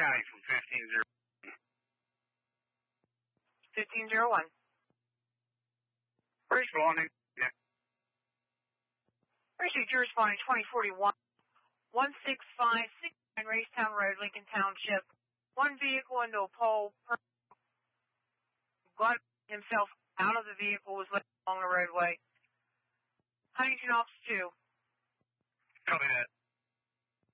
County from 1501. Responding. Yeah. Received your responding 2041 16569 Racetown Road, Lincoln Township. One vehicle into a pole. Got himself out of the vehicle, was left along the roadway. Huntington Officer 2. Copy that.